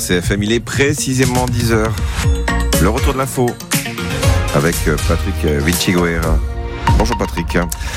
RCFM, il est précisément 10h. Le retour de l'info avec Patrick Vichiguera. Bonjour Patrick.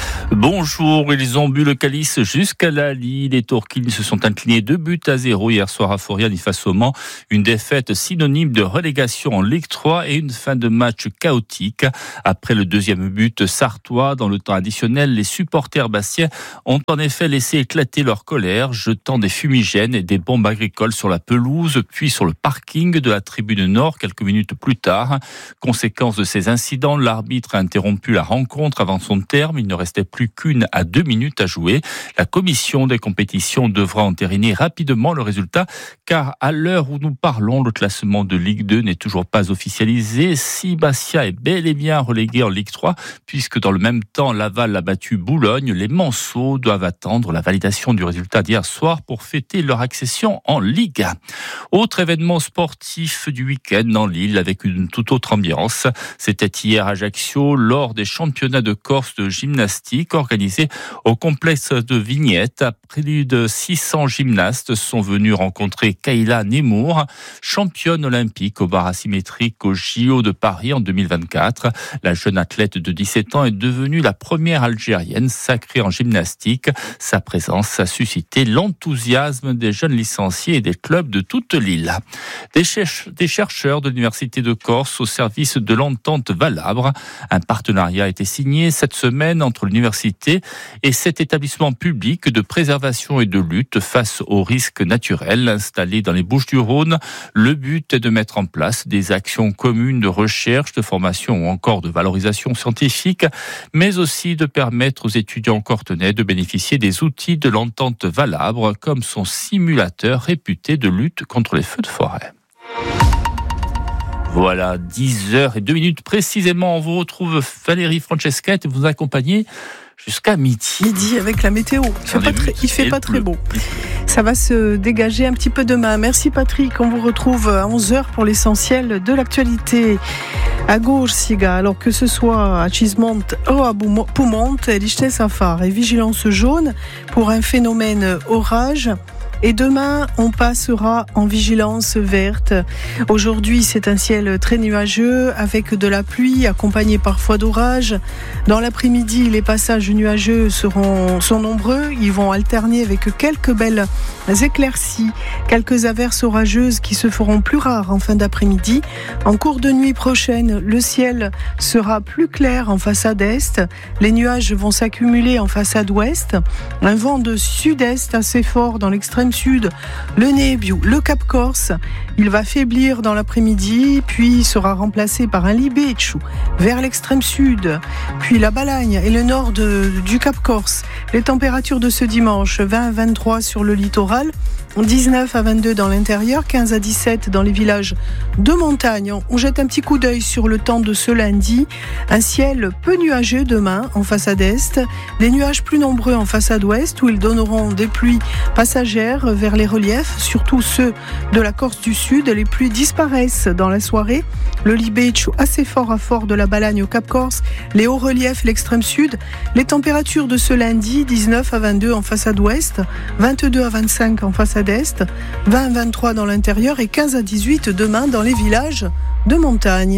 Bonjour, ils ont bu le calice jusqu'à la lie. Les Tourquines se sont inclinés 2-0 hier soir à Foriani face au Mans. Une défaite synonyme de relégation en Ligue 3 et une fin de match chaotique. Après le deuxième but sartois, dans le temps additionnel, les supporters bastiais ont en effet laissé éclater leur colère, jetant des fumigènes et des bombes agricoles sur la pelouse, puis sur le parking de la tribune nord quelques minutes plus tard. Conséquence de ces incidents, l'arbitre a interrompu la rencontre avant son terme. Il ne restait plus qu'1 à 2 minutes à jouer. La commission des compétitions devra entériner rapidement le résultat, car à l'heure où nous parlons, le classement de Ligue 2 n'est toujours pas officialisé. Si Bastia est bel et bien relégué en Ligue 3, puisque dans le même temps, Laval a battu Boulogne, les Manceaux doivent attendre la validation du résultat d'hier soir pour fêter leur accession en Ligue 1. Autre événement sportif du week-end en Lille avec une toute autre ambiance. C'était hier à Ajaccio lors des championnats de Corse de gymnastique organisés au complexe de Vignette. Plus de 600 gymnastes sont venus rencontrer Kayla Nemour, championne olympique au bar asymétrique au JO de Paris en 2024. La jeune athlète de 17 ans est devenue la première Algérienne sacrée en gymnastique. Sa présence a suscité l'enthousiasme des jeunes licenciés et des clubs de toute l'île. Des chercheurs de l'Université de Corse au service de l'entente Valabre. Un partenariat a été signé cette semaine entre l'université et cet établissement public de préservation et de lutte face aux risques naturels installés dans les Bouches-du-Rhône. Le but est de mettre en place des actions communes de recherche, de formation ou encore de valorisation scientifique, mais aussi de permettre aux étudiants cortenais de bénéficier des outils de l'entente Valabre, comme son simulateur réputé de lutte contre les feux de forêt. Voilà, 10h02 précisément. On vous retrouve Valérie Franceschette et vous accompagnez jusqu'à midi. Midi avec la météo. Il fait pas très beau. Ça va se dégager un petit peu demain. Merci Patrick. On vous retrouve à 11h pour l'essentiel de l'actualité. À gauche, Siga, alors que ce soit à Cismont ou à Poumont, Lichte Safar et vigilance jaune pour un phénomène orage. Et demain, on passera en vigilance verte. Aujourd'hui, c'est un ciel très nuageux avec de la pluie accompagnée parfois d'orage. Dans l'après-midi, les passages nuageux sont nombreux. Ils vont alterner avec quelques belles éclaircies, quelques averses orageuses qui se feront plus rares en fin d'après-midi. En cours de nuit prochaine, le ciel sera plus clair en façade est. Les nuages vont s'accumuler en façade ouest. Un vent de sud-est assez fort dans l'extrême sud, le Nebiu, le Cap Corse. Il va faiblir dans l'après-midi, puis sera remplacé par un Libecciu vers l'extrême sud, puis la Balagne et le nord du Cap Corse. Les températures de ce dimanche, 20 à 23 sur le littoral, 19 à 22 dans l'intérieur, 15 à 17 dans les villages de montagne. On jette un petit coup d'œil sur le temps de ce lundi. Un ciel peu nuageux demain en façade est, des nuages plus nombreux en façade ouest où ils donneront des pluies passagères vers les reliefs, surtout ceux de la Corse du Sud. Les pluies disparaissent dans la soirée. Le Libecciu assez fort à fort de la Balagne au Cap Corse, les hauts reliefs, l'extrême sud. Les températures de ce lundi, 19 à 22 en façade ouest, 22 à 25 en façade est, 20 à 23 dans l'intérieur et 15 à 18 demain dans les villages de montagne.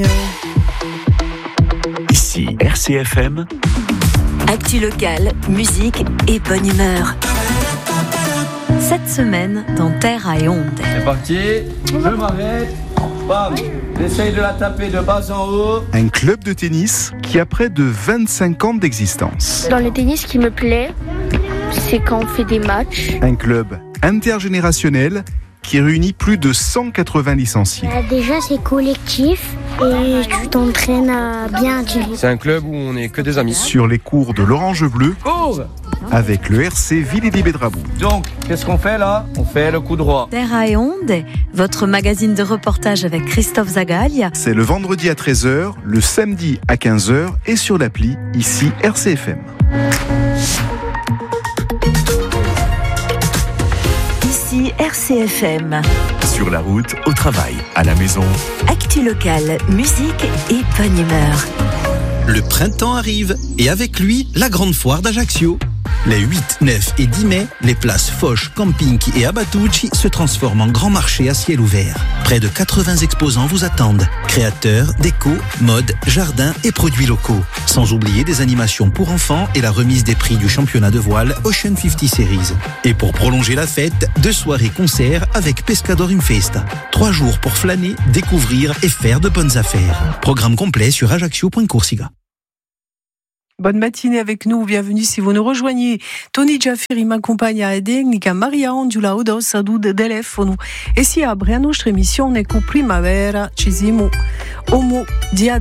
Ici RCFM. Actu locale, musique et bonne humeur. Cette semaine, dans Terre et Ondes. C'est parti, je m'arrête. Bam, j'essaye de la taper de bas en haut. Un club de tennis qui a près de 25 ans d'existence. Dans le tennis, ce qui me plaît, c'est quand on fait des matchs. Un club intergénérationnel qui réunit plus de 180 licenciés. Déjà, c'est collectif et tu t'entraînes à bien tirer. C'est un club où on n'est que des amis. Sur les cours de l'Orange Bleu, avec le RC Villers-Bédrabou. Donc, qu'est-ce qu'on fait là ? On fait le coup droit. Terre et Ondes, votre magazine de reportage avec Christophe Zagaglia. C'est le vendredi à 13h, le samedi à 15h et sur l'appli, ici RCFM. Ici RCFM. Sur la route, au travail, à la maison. Actu locale, musique et bonne humeur. Le printemps arrive et avec lui, la grande foire d'Ajaccio. Les 8, 9 et 10 mai, les places Foch, Camping et Abatucci se transforment en grand marché à ciel ouvert. Près de 80 exposants vous attendent. Créateurs, déco, mode, jardin et produits locaux. Sans oublier des animations pour enfants et la remise des prix du championnat de voile Ocean 50 Series. Et pour prolonger la fête, 2 soirées-concerts avec Pescador in Festa. 3 jours pour flâner, découvrir et faire de bonnes affaires. Programme complet sur ajaccio.corsica. Bonne matinée avec nous, bienvenue si vous nous rejoignez. Tony Jafferi m'accompagne à Edegnica, Maria Ondula Odos, Adou de Telefono. Et si après la nostra émission, on écoute Primavera, ci siamo Homo Dia